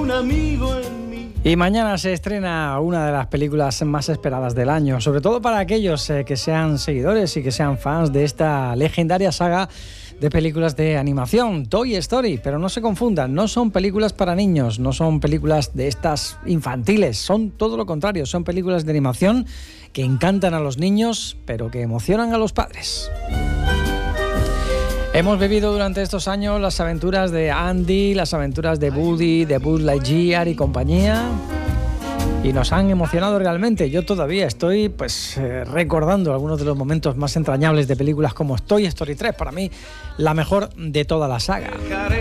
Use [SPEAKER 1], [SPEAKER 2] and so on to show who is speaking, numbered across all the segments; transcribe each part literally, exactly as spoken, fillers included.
[SPEAKER 1] un amigo en mí.
[SPEAKER 2] Y mañana se estrena una de las películas más esperadas del año, sobre todo para aquellos eh, que sean seguidores y que sean fans de esta legendaria saga de películas de animación, Toy Story. Pero no se confundan, no son películas para niños, no son películas de estas infantiles, son todo lo contrario, son películas de animación que encantan a los niños, pero que emocionan a los padres. Hemos vivido durante estos años las aventuras de Andy, las aventuras de Woody, de Buzz Lightyear y compañía, y nos han emocionado realmente. Yo todavía estoy pues eh, recordando algunos de los momentos más entrañables de películas como Toy Story tres, para mí la mejor de toda la saga.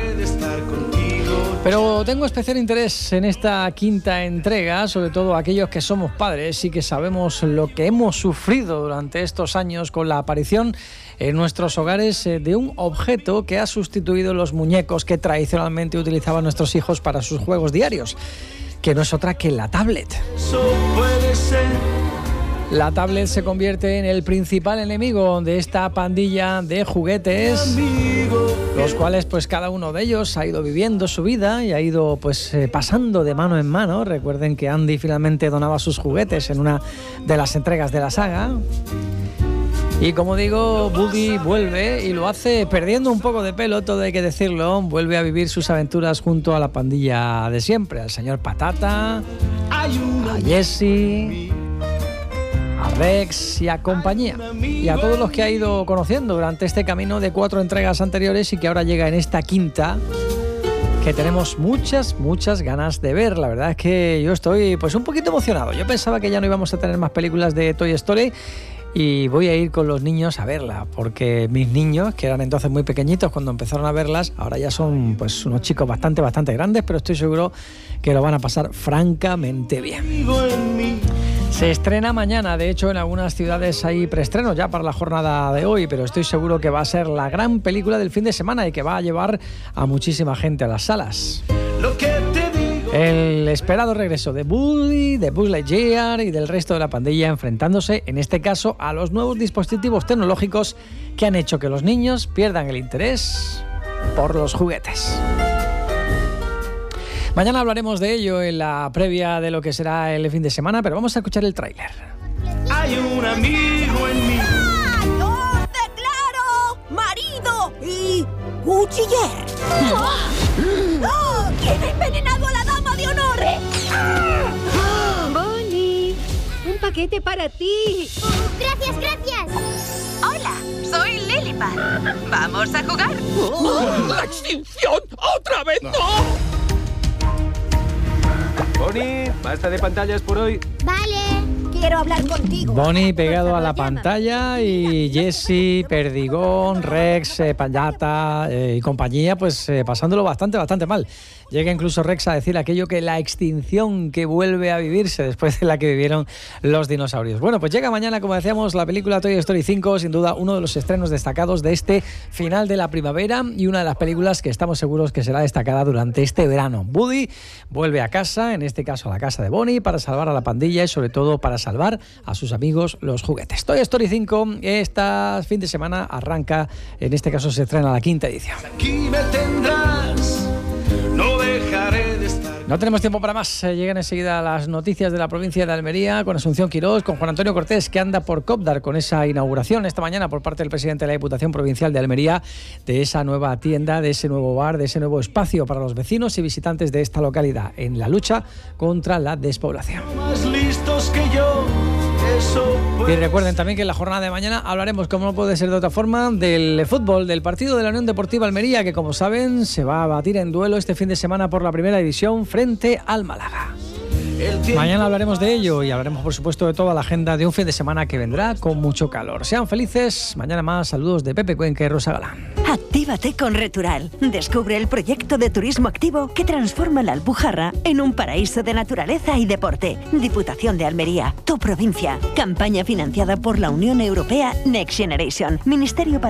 [SPEAKER 2] Pero tengo especial interés en esta quinta entrega, sobre todo aquellos que somos padres y que sabemos lo que hemos sufrido durante estos años con la aparición en nuestros hogares de un objeto que ha sustituido los muñecos que tradicionalmente utilizaban nuestros hijos para sus juegos diarios, que no es otra que la tablet.
[SPEAKER 1] Eso puede ser.
[SPEAKER 2] La tablet se convierte en el principal enemigo de esta pandilla de juguetes, los cuales pues cada uno de ellos ha ido viviendo su vida y ha ido pues eh, pasando de mano en mano. Recuerden que Andy finalmente donaba sus juguetes en una de las entregas de la saga. Y como digo, Woody vuelve y lo hace perdiendo un poco de pelo, todo hay que decirlo. Vuelve a vivir sus aventuras junto a la pandilla de siempre, al señor Patata, a Jessie, a Rex y a compañía. Y a todos los que ha ido conociendo durante este camino de cuatro entregas anteriores y que ahora llega en esta quinta, que tenemos muchas, muchas ganas de ver. La verdad es que yo estoy pues un poquito emocionado. Yo pensaba que ya no íbamos a tener más películas de Toy Story, y voy a ir con los niños a verla, porque mis niños, que eran entonces muy pequeñitos cuando empezaron a verlas, ahora ya son pues unos chicos bastante, bastante grandes, pero estoy seguro que lo van a pasar francamente bien. Se estrena mañana, de hecho en algunas ciudades hay preestrenos ya para la jornada de hoy, pero estoy seguro que va a ser la gran película del fin de semana y que va a llevar a muchísima gente a las salas.
[SPEAKER 1] Lo que te digo.
[SPEAKER 2] El esperado regreso de Woody, de Buzz Lightyear y del resto de la pandilla, enfrentándose en este caso a los nuevos dispositivos tecnológicos que han hecho que los niños pierdan el interés por los juguetes. Mañana hablaremos de ello en la previa de lo que será el fin de semana, pero vamos a escuchar el tráiler.
[SPEAKER 1] Hay un amigo en mí.
[SPEAKER 3] ¡Os declaro marido y cuchiller! ¡Oh! ¿Quién ha envenenado a la dama de honor?
[SPEAKER 4] Bonnie, un paquete para ti.
[SPEAKER 5] Gracias, gracias. Hola, soy Lilipad. ¿Vamos a jugar?
[SPEAKER 6] ¡La extinción! ¡Otra vez no!
[SPEAKER 7] Bonnie, basta de pantallas por hoy.
[SPEAKER 5] Vale.
[SPEAKER 3] Quiero hablar contigo.
[SPEAKER 2] Bonnie pegado a la pantalla y Jessie, Perdigón, Rex, eh, Payata eh, y compañía pues eh, pasándolo bastante, bastante mal. Llega incluso Rex a decir aquello que la extinción que vuelve a vivirse después de la que vivieron los dinosaurios. Bueno, pues llega mañana, como decíamos, la película Toy Story cinco, sin duda uno de los estrenos destacados de este final de la primavera y una de las películas que estamos seguros que será destacada durante este verano. Woody vuelve a casa, en este caso a la casa de Bonnie, para salvar a la pandilla y sobre todo para salvar a sus amigos los juguetes. Toy Story cinco, este fin de semana arranca, en este caso se estrena la quinta edición.
[SPEAKER 1] Aquí me tendrás. No dejaré de estar.
[SPEAKER 2] No tenemos tiempo para más. Llegan enseguida las noticias de la provincia de Almería con Asunción Quirós, con Juan Antonio Cortés, que anda por Cópdar con esa inauguración esta mañana por parte del presidente de la Diputación Provincial de Almería de esa nueva tienda, de ese nuevo bar, de ese nuevo espacio para los vecinos y visitantes de esta localidad en la lucha contra la despoblación.
[SPEAKER 1] Más listos que yo. Eso
[SPEAKER 2] Y recuerden también que en la jornada de mañana hablaremos, como no puede ser de otra forma, del fútbol, del partido de la Unión Deportiva Almería, que como saben se va a batir en duelo este fin de semana por la primera división frente al Málaga. Mañana hablaremos de ello y hablaremos por supuesto de toda la agenda de un fin de semana que vendrá con mucho calor. Sean felices, mañana más. Saludos de Pepe Cuenca y Rosa Galán.
[SPEAKER 8] Actívate con Retural. Descubre el proyecto de turismo activo que transforma la Alpujarra en un paraíso de naturaleza y deporte. Diputación de Almería, tu provincia. Campaña financiada por la Unión Europea Next Generation. Ministerio para